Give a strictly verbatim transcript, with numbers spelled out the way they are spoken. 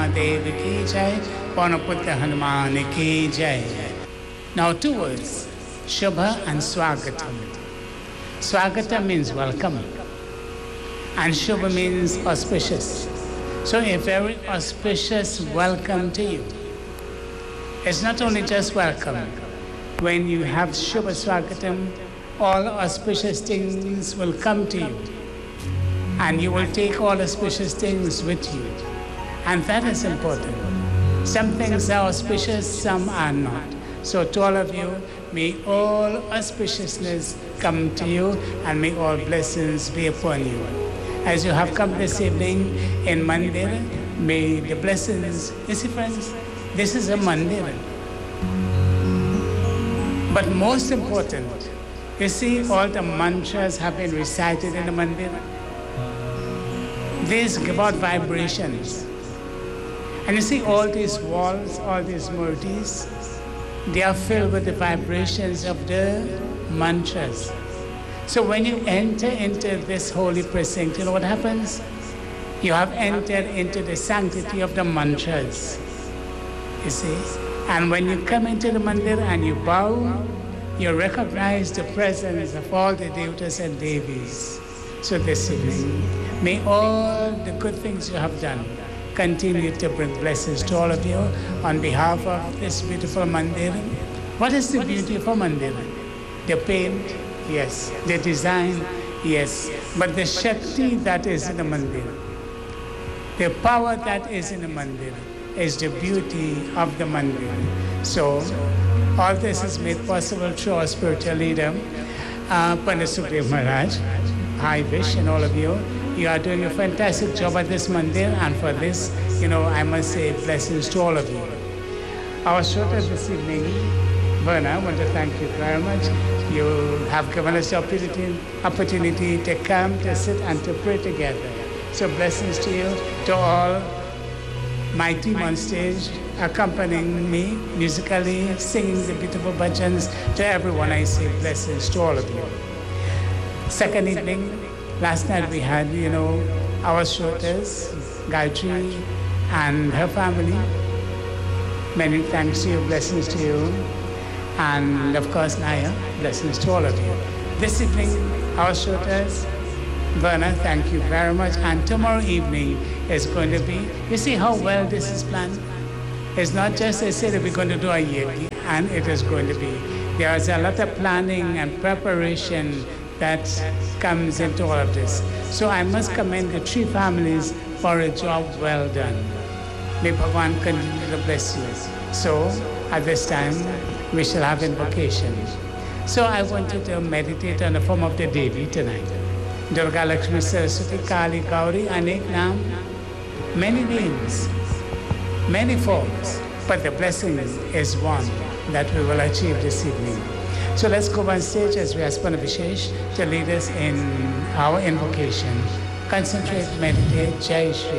Mahadev ki jai, Panaputta Hanuman ki jai. Now two words, Shubha and Swagatam. Swagatam means welcome, and Shubha means auspicious. So a very auspicious welcome to you. It's not only just welcome. When you have Shubha Swagatam, all auspicious things will come to you. And you will take all auspicious things with you. And that is important. Some things are auspicious, some are not. So to all of you, may all auspiciousness come to you and may all blessings be upon you. As you have come this evening in Mandir, may the blessings, you see friends, this is a Mandir. But most important, you see all the mantras have been recited in the Mandir. These give out vibrations. And you see all these walls, all these murtis, they are filled with the vibrations of the mantras. So when you enter into this holy precinct, you know what happens? You have entered into the sanctity of the mantras. You see? And when you come into the mandir and you bow, you recognize the presence of all the devatas and devis. So this evening, may all the good things you have done continue to bring blessings to all of you on behalf of this beautiful mandir. What is the beauty of a mandir? The paint, yes. The design, yes. But the Shakti that is in the mandir, the power that is in the mandir, is the beauty of the mandir. So, all this is made possible through our spiritual leader, uh, Pandit Sukhdev Maharaj. I wish, and all of you, you are doing a fantastic job at this mandir, and for this, you know, I must say blessings to all of you. Our shota this evening, Verna, I want to thank you very much. You have given us the opportunity, opportunity to come, to sit, and to pray together. So blessings to you, to all my team on stage, accompanying me musically, singing the beautiful bhajans. To everyone, I say blessings to all of you. Second evening, last night we had, you know, our shrotas, Gayatri and her family. Many thanks to you, blessings to you. And of course, Naya, blessings to all of you. This evening, our shrotas, Verna, thank you very much. And tomorrow evening is going to be, you see how well this is planned? It's not just they say that we're going to do a yeti, and it is going to be. There is a lot of planning and preparation that comes into all of this. So I must commend the three families for a job well done. May Bhagavan continue to bless you. So at this time, we shall have invocation. So I want you to meditate on the form of the Devi tonight. Durga, Lakshmi, Saraswati, Kali, Gauri, Anek Naam, many names, many forms, but the blessing is one that we will achieve this evening. So let's go on stage as we ask Pandit Vishesh to lead us in our invocation. Concentrate, meditate, Jai Shri.